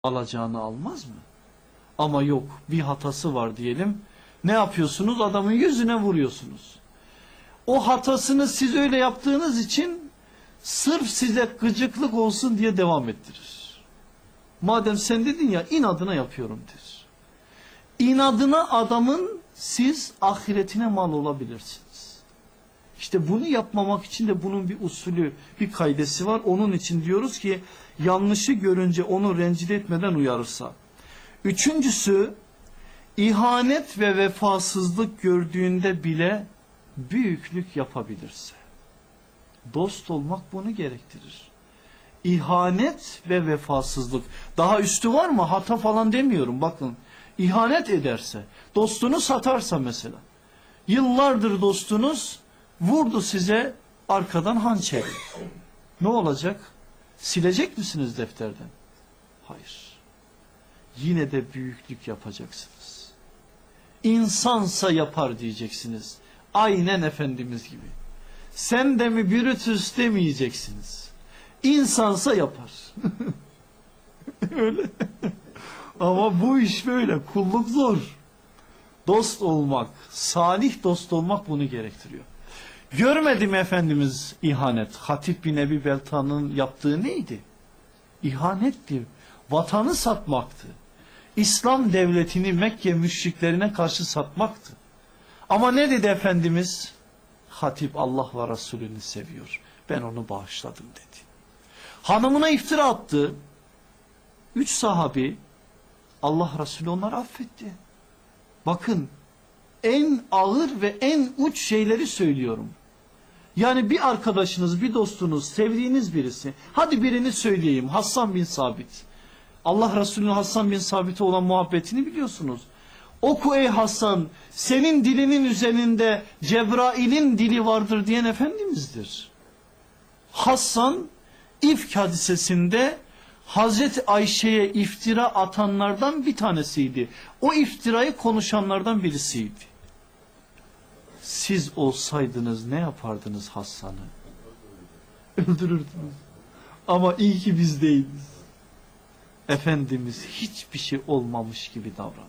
alacağını almaz mı? Ama yok, bir hatası var diyelim. Ne yapıyorsunuz? Adamın yüzüne vuruyorsunuz. O hatasını siz öyle yaptığınız için sırf size gıcıklık olsun diye devam ettirir. Madem sen dedin ya, inadına yapıyorum der. İnadına adamın siz ahiretine mal olabilirsiniz. İşte bunu yapmamak için de bunun bir usulü, bir kaidesi var. Onun için diyoruz ki yanlışı görünce onu rencide etmeden uyarırsa. Üçüncüsü, ihanet ve vefasızlık gördüğünde bile büyüklük yapabilirse. Dost olmak bunu gerektirir. İhanet ve vefasızlık. Daha üstü var mı? Hata falan demiyorum, bakın. İhanet ederse, dostunu satarsa mesela. Yıllardır dostunuz vurdu size arkadan hançeri. Ne olacak? Silecek misiniz defterden? Hayır. Yine de büyüklük yapacaksınız. İnsansa yapar diyeceksiniz. Aynen Efendimiz gibi. Sen de mi Brutus demeyeceksiniz. İnsansa yapar. Öyle. Ama bu iş böyle. Kulluk zor. Dost olmak, salih dost olmak bunu gerektiriyor. Görmedim Efendimiz ihanet. Hatip bin Ebi Belta'nın yaptığı neydi? İhanetti. Vatanı satmaktı. İslam devletini Mekke müşriklerine karşı satmaktı. Ama ne dedi Efendimiz? Hatip Allah ve Resulünü seviyor. Ben onu bağışladım dedi. Hanımına iftira attı. 3 sahabi, Allah Resulü onları affetti. Bakın, en ağır ve en uç şeyleri söylüyorum. Yani bir arkadaşınız, bir dostunuz, sevdiğiniz birisi. Hadi birini söyleyeyim. Hassan bin Sabit. Allah Resulü'nün Hassan bin Sabit'e olan muhabbetini biliyorsunuz. Oku ey Hasan, senin dilinin üzerinde Cebrail'in dili vardır diyen Efendimiz'dir. Hassan, İfk hadisesinde Hazreti Ayşe'ye iftira atanlardan bir tanesiydi. O iftirayı konuşanlardan birisiydi. Siz olsaydınız ne yapardınız Hassan'ı? Öldürürdünüz. Ama iyi ki biz değiliz. Efendimiz hiçbir şey olmamış gibi davranıyor.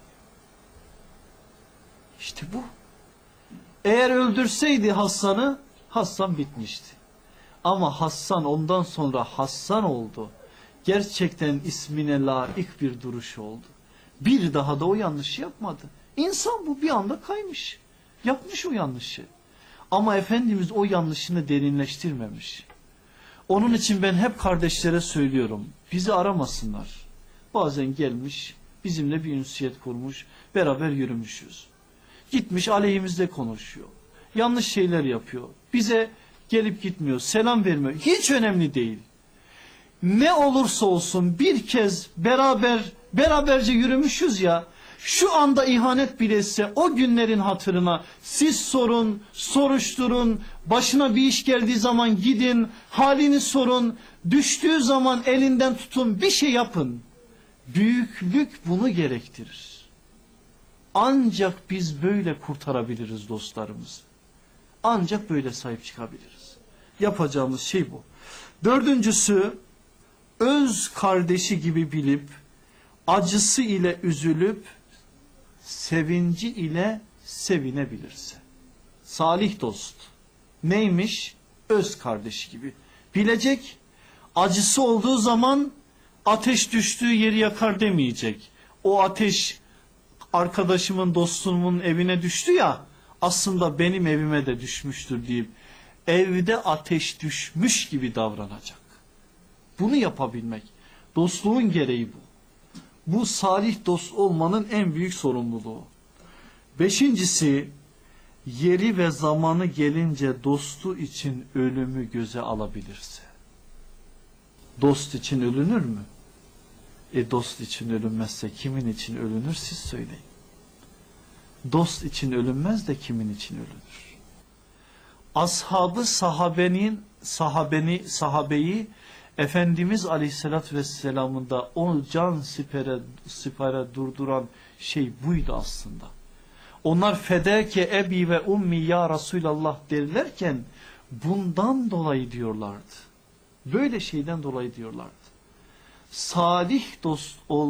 İşte bu. Eğer öldürseydi Hassan'ı, Hassan bitmişti. Ama Hassan ondan sonra Hassan oldu. Gerçekten ismine layık bir duruş oldu. Bir daha da o yanlışı yapmadı. İnsan bu, bir anda kaymış. Yapmış o yanlışı. Ama Efendimiz o yanlışını derinleştirmemiş. Onun için ben hep kardeşlere söylüyorum. Bizi aramasınlar. Bazen gelmiş, bizimle bir ünsiyet kurmuş, beraber yürümüşüz. Gitmiş aleyhimizde konuşuyor. Yanlış şeyler yapıyor. Bize gelip gitmiyor, selam vermiyor. Hiç önemli değil. Ne olursa olsun bir kez beraberce yürümüşüz ya, şu anda ihanet bile etse o günlerin hatırına siz sorun, soruşturun, başına bir iş geldiği zaman gidin, halini sorun, düştüğü zaman elinden tutun, bir şey yapın. Büyüklük bunu gerektirir. Ancak biz böyle kurtarabiliriz dostlarımızı. Ancak böyle sahip çıkabiliriz. Yapacağımız şey bu. Dördüncüsü, öz kardeşi gibi bilip, acısı ile üzülüp, sevinci ile sevinebilirse. Salih dost. Neymiş? Öz kardeşi gibi. Bilecek, acısı olduğu zaman ateş düştüğü yeri yakar demeyecek. O ateş arkadaşımın, dostumun evine düştü ya, aslında benim evime de düşmüştür deyip evde ateş düşmüş gibi davranacak. Bunu yapabilmek. Dostluğun gereği bu. Bu salih dost olmanın en büyük sorumluluğu. Beşincisi, yeri ve zamanı gelince dostu için ölümü göze alabilirse. Dost için ölünür mü? Dost için ölünmezse kimin için ölünür siz söyleyin. Dost için ölünmez de kimin için ölünür? Ashabı sahabeyi Efendimiz Aleyhisselatü Vesselam'ın da onu can sipere durduran şey buydu aslında. Onlar fedeke ebi ve ummi ya Resulallah derlerken bundan dolayı diyorlardı. Böyle şeyden dolayı diyorlardı. salih dost ol.